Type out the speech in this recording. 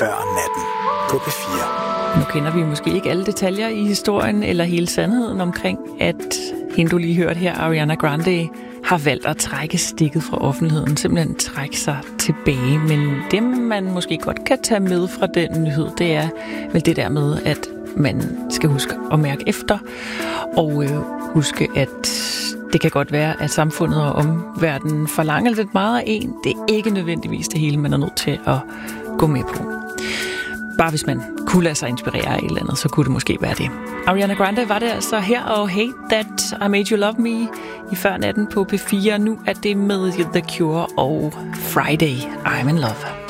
Før natten på P4. Nu kender vi måske ikke alle detaljer i historien eller hele sandheden omkring, at hende, du lige hørte her, Ariana Grande, har valgt at trække stikket fra offentligheden, simpelthen trække sig tilbage. Men det, man måske godt kan tage med fra den nyhed, det er vel det der med, at man skal huske at mærke efter, og huske, at det kan godt være, at samfundet og omverdenen forlanger lidt meget af en. Det er ikke nødvendigvis det hele, man er nødt til at gå med på. Bare hvis man kunne lade sig inspirere af et eller andet, så kunne det måske være det. Ariana Grande var det altså her, og Hate That I Made You Love Me i Før natten på P4. Nu er det med The Cure og Friday I'm in Love.